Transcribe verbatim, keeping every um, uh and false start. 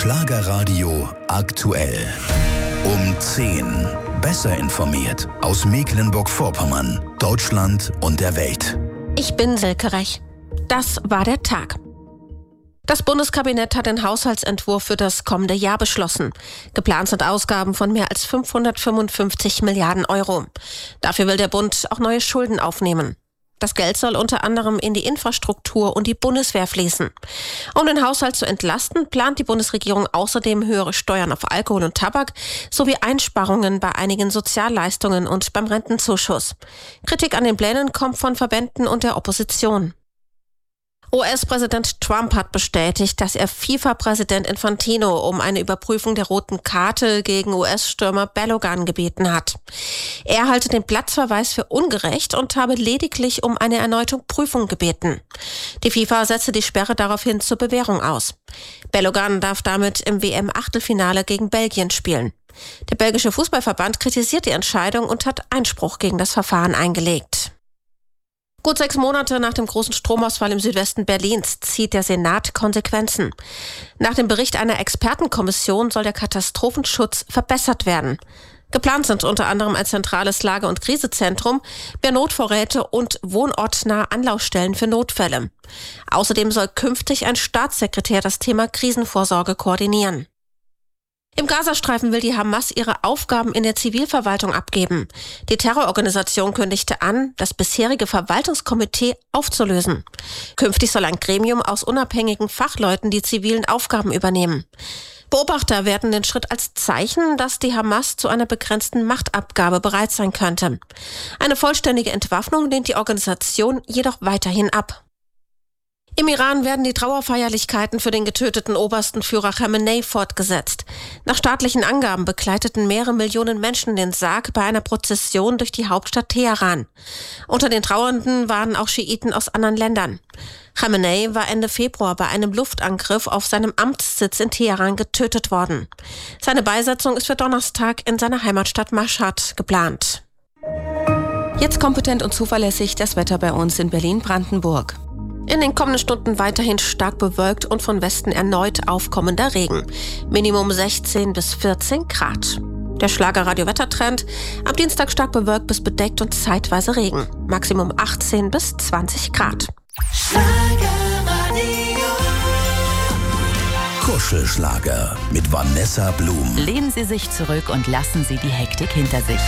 Schlagerradio aktuell. Um zehn. Besser informiert aus Mecklenburg-Vorpommern, Deutschland und der Welt. Ich bin Silke Rech. Das war der Tag. Das Bundeskabinett hat den Haushaltsentwurf für das kommende Jahr beschlossen. Geplant sind Ausgaben von mehr als fünfhundertfünfundfünfzig Milliarden Euro. Dafür will der Bund auch neue Schulden aufnehmen. Das Geld soll unter anderem in die Infrastruktur und die Bundeswehr fließen. Um den Haushalt zu entlasten, plant die Bundesregierung außerdem höhere Steuern auf Alkohol und Tabak sowie Einsparungen bei einigen Sozialleistungen und beim Rentenzuschuss. Kritik an den Plänen kommt von Verbänden und der Opposition. U S-Präsident Trump hat bestätigt, dass er FIFA-Präsident Infantino um eine Überprüfung der roten Karte gegen U S-Stürmer Balogun gebeten hat. Er halte den Platzverweis für ungerecht und habe lediglich um eine erneute Prüfung gebeten. Die FIFA setzte die Sperre daraufhin zur Bewährung aus. Balogun darf damit im W M-Achtelfinale gegen Belgien spielen. Der belgische Fußballverband kritisiert die Entscheidung und hat Einspruch gegen das Verfahren eingelegt. Gut sechs Monate nach dem großen Stromausfall im Südwesten Berlins zieht der Senat Konsequenzen. Nach dem Bericht einer Expertenkommission soll der Katastrophenschutz verbessert werden. Geplant sind unter anderem ein zentrales Lage- und Krisezentrum, mehr Notvorräte und wohnortnahe Anlaufstellen für Notfälle. Außerdem soll künftig ein Staatssekretär das Thema Krisenvorsorge koordinieren. Im Gazastreifen will die Hamas ihre Aufgaben in der Zivilverwaltung abgeben. Die Terrororganisation kündigte an, das bisherige Verwaltungskomitee aufzulösen. Künftig soll ein Gremium aus unabhängigen Fachleuten die zivilen Aufgaben übernehmen. Beobachter werten den Schritt als Zeichen, dass die Hamas zu einer begrenzten Machtabgabe bereit sein könnte. Eine vollständige Entwaffnung lehnt die Organisation jedoch weiterhin ab. Im Iran werden die Trauerfeierlichkeiten für den getöteten obersten Führer Khamenei fortgesetzt. Nach staatlichen Angaben begleiteten mehrere Millionen Menschen den Sarg bei einer Prozession durch die Hauptstadt Teheran. Unter den Trauernden waren auch Schiiten aus anderen Ländern. Khamenei war Ende Februar bei einem Luftangriff auf seinem Amtssitz in Teheran getötet worden. Seine Beisetzung ist für Donnerstag in seiner Heimatstadt Mashhad geplant. Jetzt kompetent und zuverlässig das Wetter bei uns in Berlin-Brandenburg. In den kommenden Stunden weiterhin stark bewölkt und von Westen erneut aufkommender Regen. Minimum sechzehn bis vierzehn Grad. Der Schlagerradio-Wettertrend: Am Dienstag stark bewölkt bis bedeckt und zeitweise Regen. Maximum achtzehn bis zwanzig Grad. Kuschelschlager mit Vanessa Blum. Lehnen Sie sich zurück und lassen Sie die Hektik hinter sich.